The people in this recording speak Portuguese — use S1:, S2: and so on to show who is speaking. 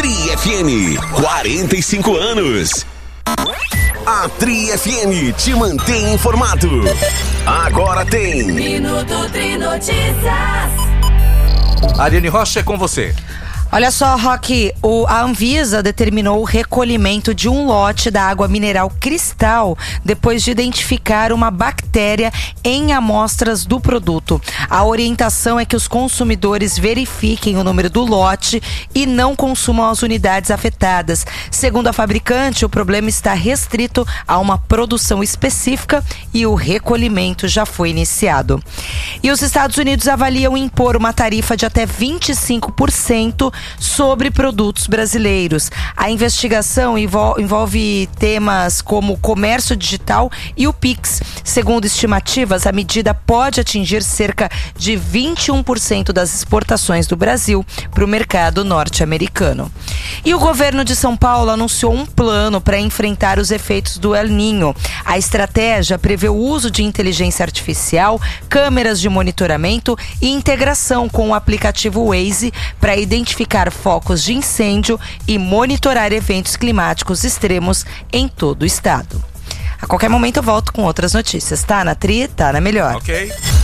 S1: Tri FM, 45 anos. A Tri FM te mantém informado. Agora tem
S2: Minuto Tri Notícias.
S3: Ariane Rocha, é com você.
S4: Olha só, Roque, a Anvisa determinou o recolhimento de um lote da água mineral Cristal depois de identificar uma bactéria em amostras do produto. A orientação é que os consumidores verifiquem o número do lote e não consumam as unidades afetadas. Segundo a fabricante, o problema está restrito a uma produção específica e o recolhimento já foi iniciado. E os Estados Unidos avaliam impor uma tarifa de até 25% sobre produtos brasileiros. A investigação envolve temas como comércio digital e o Pix. Segundo estimativas, a medida pode atingir cerca de 21% das exportações do Brasil para o mercado norte-americano. E o governo de São Paulo anunciou um plano para enfrentar os efeitos do El Niño. A estratégia prevê o uso de inteligência artificial, câmeras de monitoramento e integração com o aplicativo Waze para identificar focos de incêndio e monitorar eventos climáticos extremos em todo o estado. A qualquer momento eu volto com outras notícias, tá? Na Tri, tá na Melhor.
S3: Ok.